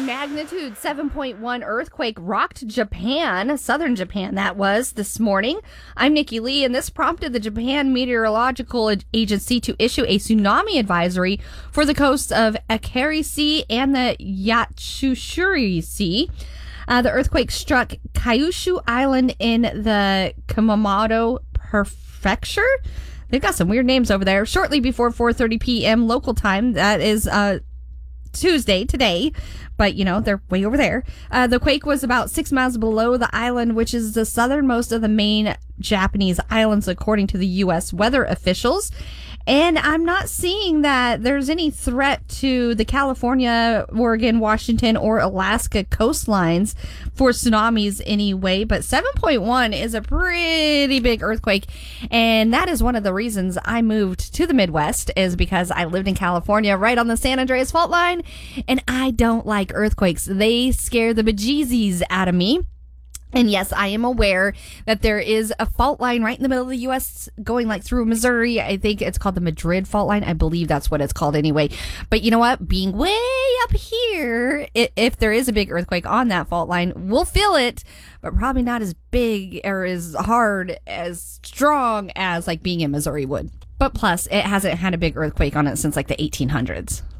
magnitude 7.1 earthquake rocked Japan, southern Japan that was, this morning. I'm Nikki Lee, and this prompted the Japan Meteorological Agency to issue a tsunami advisory for the coasts of Akari Sea and the Yatsushuri Sea. The earthquake struck Kyushu Island in the Kumamoto Prefecture. They've got some weird names over there. Shortly before 4:30 p.m. local time, that is Tuesday, today, but they're way over there. The quake was about 6 miles below the island, which is the southernmost of the main Japanese islands, according to the U.S. weather officials. And I'm not seeing that there's any threat to the California, Oregon, Washington, or Alaska coastlines for tsunamis anyway. But 7.1 is a pretty big earthquake. And that is one of the reasons I moved to the Midwest, is because I lived in California right on the San Andreas fault line. And I don't like earthquakes. They scare the bejesus out of me. And yes, I am aware that there is a fault line right in the middle of the U.S. going like through Missouri. I think it's called the Madrid fault line. I believe that's what it's called anyway. But you know what? Being way up here, if there is a big earthquake on that fault line, we'll feel it, but probably not as big or as hard, as strong as like being in Missouri would. But plus, it hasn't had a big earthquake on it since like the 1800s.